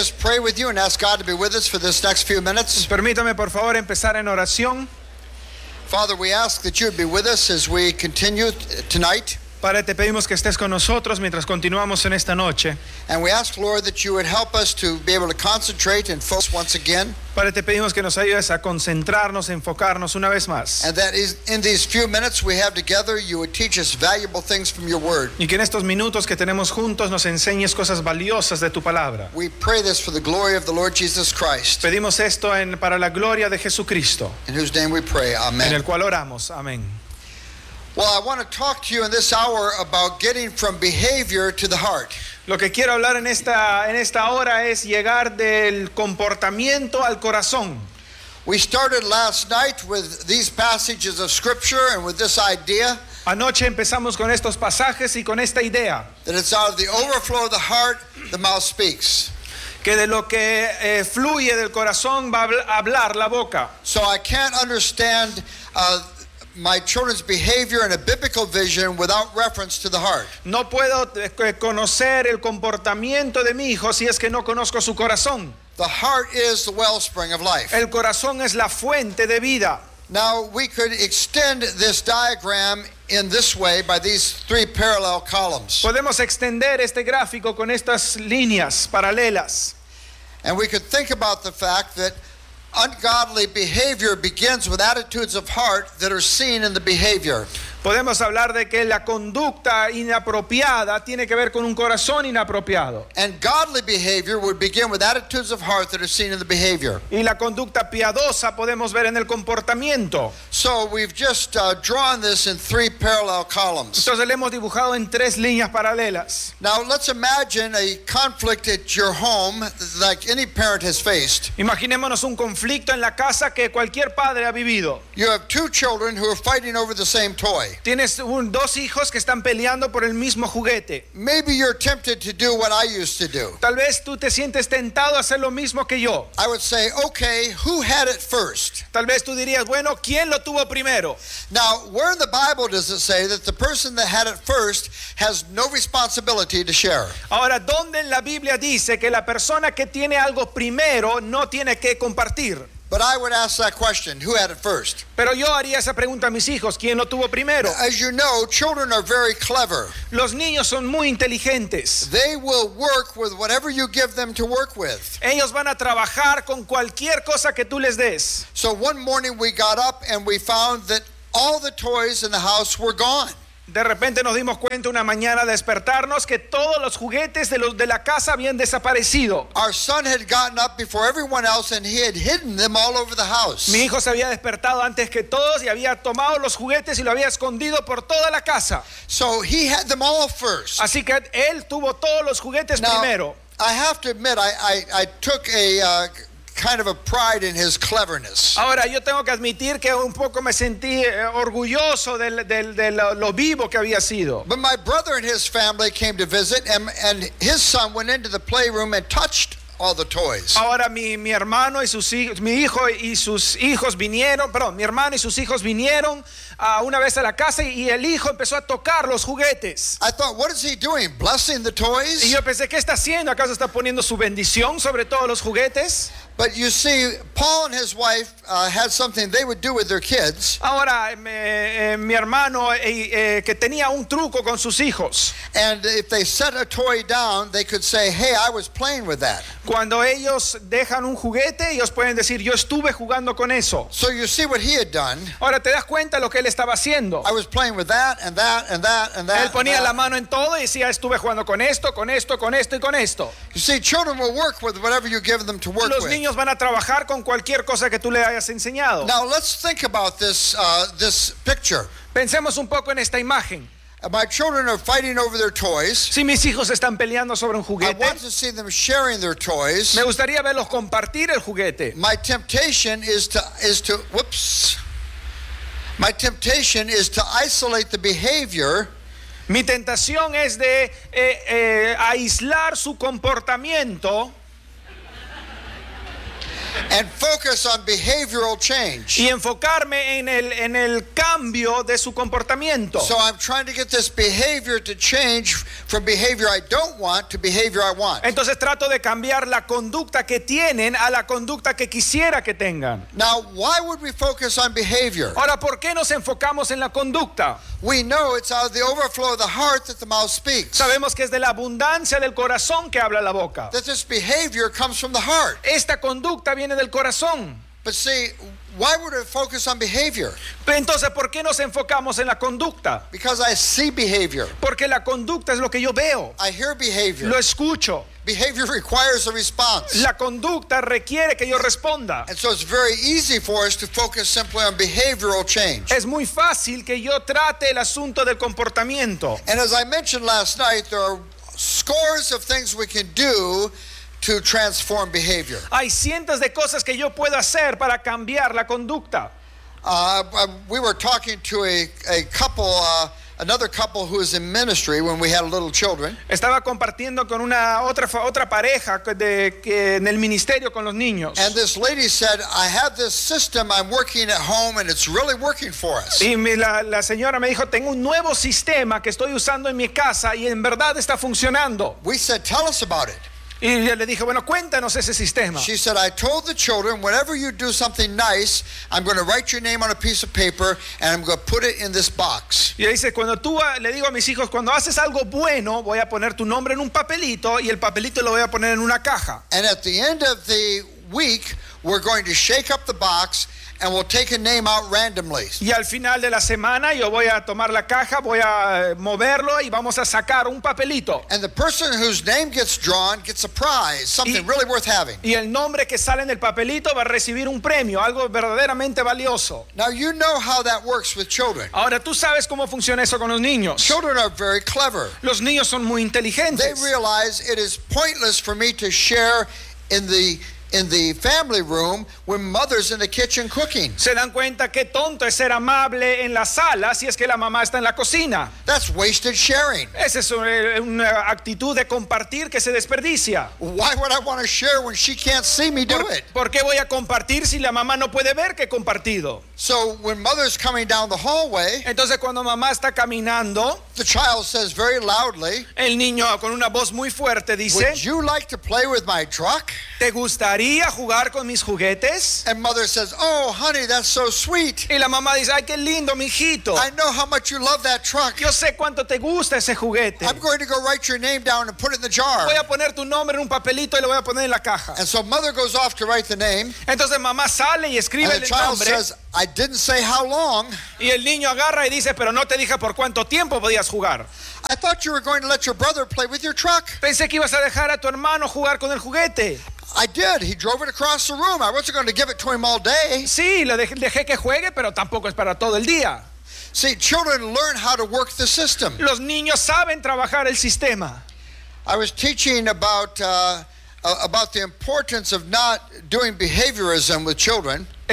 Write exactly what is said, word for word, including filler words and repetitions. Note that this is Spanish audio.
just pray with you and ask God to be with us for this next few minutes? Permítame por favor empezar en oración. Father, we ask that you would be with us as we continue tonight. Padre, te pedimos que estés con nosotros mientras continuamos en esta noche. And we ask, Lord, that you would help us to be able to concentrate and focus once again. Padre, te pedimos que nos ayudes a concentrarnos, a enfocarnos una vez más. And that is, in these few minutes we have together, you would teach us valuable things from your word. Y que en estos minutos que tenemos juntos nos enseñes cosas valiosas de tu palabra. We pray this for the glory of the Lord Jesus Christ. Pedimos esto en, para la gloria de Jesucristo, In whose name we pray. en el Amen. cual oramos. Amén. Well, I want to talk to you in this hour about getting from behavior to the heart. Lo que quiero hablar en esta, en esta hora es llegar del comportamiento al corazón. We started last night with these passages of Scripture and with this idea Anoche empezamos con estos pasajes y con esta idea, that it's out of the overflow of the heart the mouth speaks. que de lo que eh, fluye del corazón va a habl- hablar la boca. So I can't understand uh, my children's behavior in a biblical vision without reference to the heart. No puedo eh, conocer el comportamiento de mi hijo si es que no conozco su corazón. The heart is the wellspring of life. El corazón es la fuente de vida. Now we could extend this diagram in this way by these three parallel columns. Podemos extender este gráfico con estas líneas paralelas. And we could think about the fact that ungodly behavior begins with attitudes of heart that are seen in the behavior. Podemos hablar de que la conducta inapropiada tiene que ver con un corazón inapropiado. And godly behavior would begin with attitudes of heart that are seen in the behavior. Y la conducta piadosa podemos ver en el comportamiento. So we've just uh, drawn this in three parallel columns. Entonces le hemos dibujado en tres líneas paralelas. Now let's imagine a conflict at your home like any parent has faced. Imaginémonos un conflicto en la casa que cualquier padre ha vivido. You have two children who are fighting over the same toy. Tienes un, dos hijos que están peleando por el mismo juguete. Maybe you're tempted to do what I used to do. Tal vez tú te sientes tentado a hacer lo mismo que yo. I would say, okay, who had it first? Tal vez tú dirías, bueno, ¿quién lo tuvo primero? Now, where in the Bible does it say that the person that had it first has no responsibility to share? Ahora, ¿dónde en la Biblia dice que la persona que tiene algo primero no tiene que compartir? But I would ask that question, who had it first? Pero yo haría esa pregunta a mis hijos, ¿quién lo tuvo primero? As you know, children are very clever. Los niños son muy inteligentes. They will work with whatever you give them to work with. Ellos van a trabajar con cualquier cosa que tú les des. So one morning we got up and we found that all the toys in the house were gone. De repente nos dimos cuenta una mañana al despertarnos que todos los juguetes de, los, de la casa habían desaparecido. Our son had gotten up before everyone else and he had hidden them all over the house. Mi hijo se había despertado antes que todos y había tomado los juguetes y lo había escondido por toda la casa. So he had them all first. Así que él tuvo todos los juguetes Now, primero. I have to admit, I, I, I took a uh, kind of a pride in his cleverness. Ahora yo tengo que admitir que un poco me sentí eh, orgulloso del- del- de lo, lo vivo que había sido. But my brother and his family came to visit, and, and his son went into the playroom and touched all the toys. Ahora mi, mi hermano y sus hijos, mi hijo y sus hijos vinieron, perdón, mi hermano y sus hijos vinieron uh, una vez a la casa y, y el hijo empezó a tocar los juguetes. I thought, what is he doing? Blessing the Y toys? yo pensé, ¿qué está haciendo? ¿Acaso está poniendo su bendición sobre todos los juguetes? But you see, Paul and his wife uh, had something they would do with their kids. Ahora me- eh, mi hermano eh, eh, que tenía un truco con sus hijos. And if they set a toy down, they could say, hey, I was playing with that. Cuando ellos dejan un juguete, ellos pueden decir, yo estuve jugando con eso. So you see what he had done. Ahora te das cuenta lo que él estaba haciendo. I was playing with that and that and that and that. Él ponía and la that. mano en todo y decía, estuve jugando con esto, con esto, con esto y con esto. You see, children will work with whatever you give them to work Los with. niños van a trabajar con cualquier cosa que tú le hayas enseñado. Now let's think about this uh, this picture. Pensemos un poco en esta imagen. Uh, My children are fighting over their toys. Si mis hijos están peleando sobre un I juguete, want to see them sharing their toys. me gustaría verlos compartir el juguete. My temptation is to is to whoops. My temptation is to isolate the behavior Mi tentación es de eh, eh, aislar su comportamiento and focus on behavioral change. y enfocarme en el, en el cambio de su comportamiento. So I'm trying to get this behavior to change from behavior I don't want to behavior I want. Entonces trato de cambiar la conducta que tienen a la conducta que quisiera que tengan. Now, why would we focus on behavior? Ahora, ¿por qué nos enfocamos en la conducta? We know it's out of the overflow of the heart that the mouth speaks. Sabemos que es de la abundancia del corazón que habla la boca. That this behavior comes from the heart. Esta conducta viene del corazón. But see, why would we focus on behavior? Entonces, ¿por qué nos enfocamos en la conducta? Because I see behavior. Porque la conducta es lo que yo veo, I hear behavior. lo escucho. Behavior requires a response. La conducta requiere que yo responda. And so it's very easy for us to focus simply on behavioral change. Es muy fácil que yo trate el asunto del comportamiento. And as I mentioned last night, there are scores of things we can do to transform behavior. Hay cientos de cosas que yo puedo hacer para cambiar la conducta. Uh, we were talking to a, a couple, uh, another couple who is in ministry when we had little children. Estaba compartiendo con una otra otra pareja de que en el ministerio con los niños. And this lady said, I have this system I'm working at home and it's really working for us. Y me, la, la señora me dijo, tengo un nuevo sistema que estoy usando en mi casa y en verdad está funcionando. We said, tell us about it. Y yo le dije, bueno, cuéntanos ese sistema. She said, I told the children, whenever you do something nice, I'm going to write your name on a piece of paper and I'm going to put it in this box. Y dice, cuando tú, le digo a mis hijos, cuando haces algo bueno, voy a poner tu nombre en un papelito y el papelito lo voy a poner en una caja. And at the end of the week, we're going to shake up the box and we'll take a name out randomly. Y al final de la semana yo voy a tomar la caja, voy a moverlo y vamos a sacar un papelito. And the person whose name gets drawn gets a prize, something Y- really worth having. Y el nombre que sale en el papelito va a recibir un premio, algo verdaderamente valioso. Now, you know how that works with children. Ahora, tú sabes cómo funciona eso con los niños. Children are very clever. Los niños son muy They inteligentes. realize it is pointless for me to share in the in the family room when mother's in the kitchen cooking. Se dan cuenta qué tonto es ser amable en la sala si es que la mamá está en la cocina. That's wasted sharing. Esa es una, una actitud de compartir que se desperdicia. Why would I want to share when she can't see me do ¿Por, it? por qué voy a compartir si la mamá no puede ver que he compartido? So when mother's coming down the hallway, Entonces cuando mamá está caminando, the child says very loudly, el niño con una voz muy fuerte dice, would you like to play with my truck? ¿te gustaría jugar con mis juguetes? And mother says, oh, honey, that's so sweet. Y la mamá dice, ay, qué lindo, mijito. I know how much you love that truck. Yo sé cuánto te gusta ese juguete. I'm going to go write your name down and put it in the jar. Voy a poner tu nombre en un papelito y lo voy a poner en la caja. And so mother goes off to write the name, Entonces mamá sale y escribe and the el child nombre. says, I didn't say how long. Y el niño agarra y dice, pero no te dije por cuánto tiempo podías jugar. I thought you were going to let your brother play with your truck. Pensé que ibas a dejar a tu hermano jugar con el juguete. I did. He drove it across the room. I wasn't going to give it to him all day. Sí, le dejé, dejé que juegue, pero tampoco es para todo el día. See, children learn how to work the system. Los niños saben trabajar el sistema. I was teaching about uh, uh, about the importance of not doing behaviorism with children.